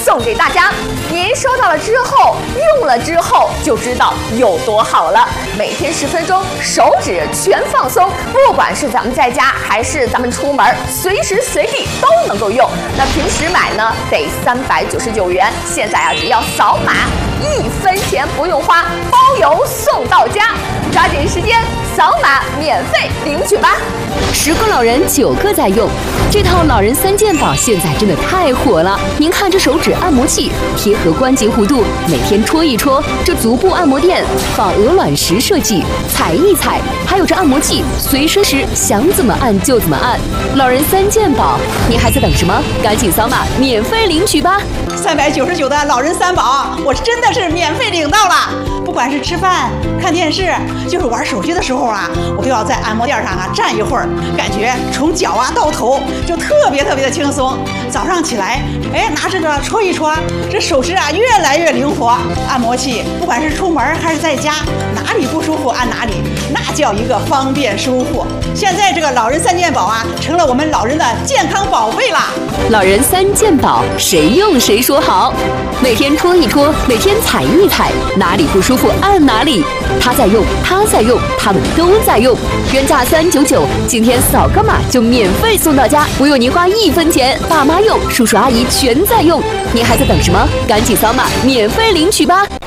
送给大家。您收到了之后，用了之后就知道有多好了。每天10分钟，手指全放松，不管是咱们在家还是咱们出门，随时随地都能够用。那平时买呢得399元，现在啊只要扫码，1分钱不用花，包邮送到家。抓紧时间扫码免费领取吧 ！10个老人9个在用，这套老人3件宝现在真的太火了。您看这手指按摩器贴合关节弧度，每天戳一戳；这足部按摩垫仿鹅卵石设计，踩一踩；还有这按摩器，随身时想怎么按就怎么按。老人3件宝，您还在等什么？赶紧扫码免费领取吧 ！399的老人3宝，我真的是免费领到了。不管是吃饭、看电视，就是玩手机的时候啊，我都要在按摩垫上啊站一会儿，感觉从脚啊到头就特别的轻松。早上起来，拿这个戳一戳，这手指啊越来越灵活。按摩器不管是出门还是在家，哪里不舒服按哪里，那叫一个方便舒服。现在这个老人3件宝啊，成了我们老人的健康宝贝啦。 老人3件宝，谁用谁说好。每天戳一戳，每天踩一踩，哪里不舒服按哪里。他在用，他在用，他们都在用。原价399，今天扫个码就免费送到家，不用您花1分钱。爸妈用，叔叔阿姨全在用，您还在等什么？赶紧扫码免费领取吧！